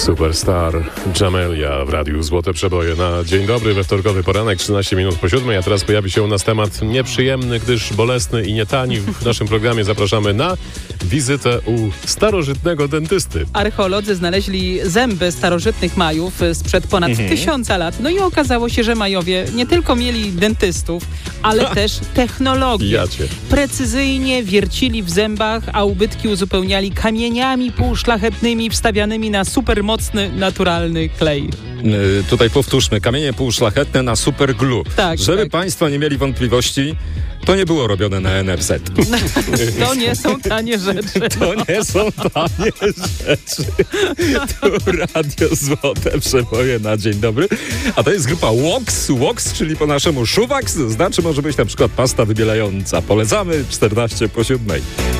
Superstar Jamelia w Radiu Złote Przeboje na dzień dobry, we wtorkowy poranek, 13 minut po 7, a teraz pojawi się u nas temat nieprzyjemny, gdyż bolesny i nietani. W naszym programie zapraszamy na wizytę u starożytnego dentysty. Archeolodzy znaleźli zęby starożytnych Majów sprzed ponad 1000 lat. No i okazało się, że Majowie nie tylko mieli dentystów, ale też technologię. Precyzyjnie wiercili w zębach, a ubytki uzupełniali kamieniami półszlachetnymi wstawianymi na supermocny, naturalny klej. Tutaj powtórzmy, kamienie półszlachetne na superglue. Tak, Żeby Państwo nie mieli wątpliwości, to nie było robione na NFZ. To nie są tanie rzeczy. To nie są tanie rzeczy. Tu Radio Złote Przeboje na dzień dobry. A to jest grupa Wox, czyli po naszemu Szuwaks. Znaczy może być na przykład pasta wybielająca. Polecamy 14 po 7.